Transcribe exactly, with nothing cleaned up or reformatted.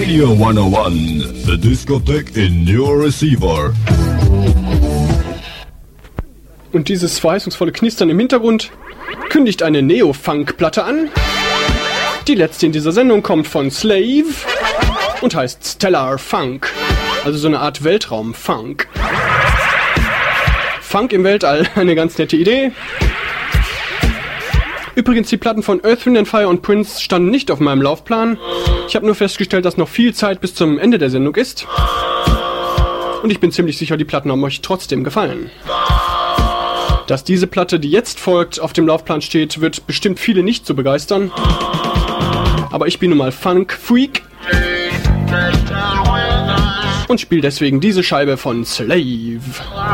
Radio hundertundeins, the discotheque in your receiver. Und dieses verheißungsvolle Knistern im Hintergrund kündigt eine Neo-Funk-Platte an. Die letzte in dieser Sendung kommt von Slave und heißt Stellar Funk, also so eine Art Weltraum-Funk. Funk im Weltall, eine ganz nette Idee. Übrigens, die Platten von Earth, Wind and Fire und Prince standen nicht auf meinem Laufplan. Ich habe nur festgestellt, dass noch viel Zeit bis zum Ende der Sendung ist. Und ich bin ziemlich sicher, die Platten haben euch trotzdem gefallen. Dass diese Platte, die jetzt folgt, auf dem Laufplan steht, wird bestimmt viele nicht so begeistern. Aber ich bin nun mal Funk-Freak und spiele deswegen diese Scheibe von Slave.